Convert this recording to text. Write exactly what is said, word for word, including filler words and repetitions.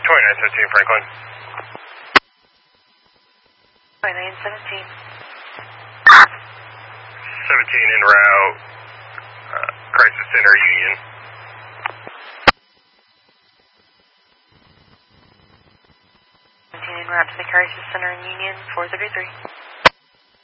twenty-nine seventeen Franklin. twenty-nine seventeen. seventeen en route, uh, Crisis Center, Union. seventeen en route to the Crisis Center in Union, four thirty-three.